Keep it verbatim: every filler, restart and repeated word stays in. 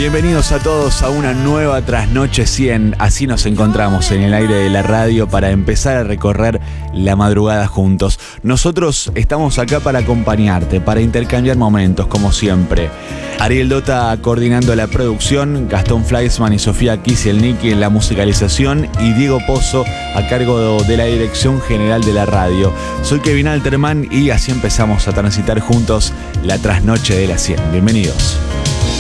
Bienvenidos a todos a una nueva Trasnoche cien. Así nos encontramos en el aire de la radio para empezar a recorrer la madrugada juntos. Nosotros estamos acá para acompañarte, para intercambiar momentos, como siempre. Ariel Dota coordinando la producción, Gastón Fleischmann y Sofía Kisielnicki en la musicalización y Diego Pozo a cargo de la dirección general de la radio. Soy Kevin Alterman y así empezamos a transitar juntos la Trasnoche de la cien. Bienvenidos.